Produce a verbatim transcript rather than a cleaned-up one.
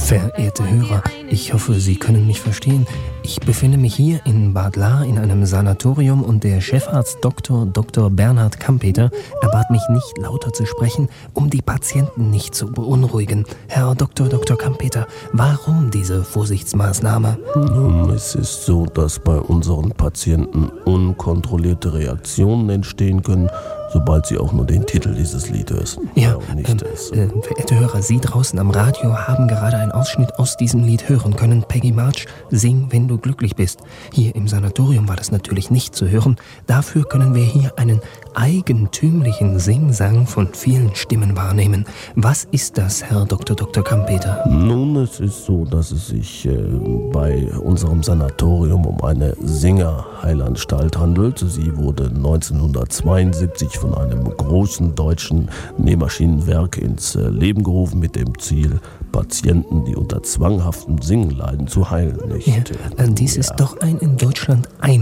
Verehrte Hörer, ich hoffe, Sie können mich verstehen. Ich befinde mich hier in Bad Lahr in einem Sanatorium und der Chefarzt Doktor Doktor Bernhard Kampeter erbat mich nicht lauter zu sprechen, um die Patienten nicht zu beunruhigen. Herr Doktor Doktor Kampeter, warum diese Vorsichtsmaßnahme? Nun, es ist so, dass bei unseren Patienten unkontrollierte Reaktionen entstehen können, sobald sie auch nur den Titel dieses Liedes Ja, nicht ähm, es. äh, verehrte Hörer, Sie draußen am Radio haben gerade einen Ausschnitt aus diesem Lied hören können. Peggy March, Sing, wenn du glücklich bist. Hier im Sanatorium war das natürlich nicht zu hören. Dafür können wir hier einen eigentümlichen Singsang von vielen Stimmen wahrnehmen. Was ist das, Herr Doktor Doktor Kampeter? Nun, es ist so, dass es sich äh, bei unserem Sanatorium um eine Singerheilanstalt handelt. Sie wurde neunzehnhundertzweiundsiebzig von einem großen deutschen Nähmaschinenwerk ins äh, Leben gerufen mit dem Ziel, Patienten, die unter zwanghaftem Singen leiden, zu heilen. Nicht? Ja, äh, dies ist Ja. doch ein in Deutschland ein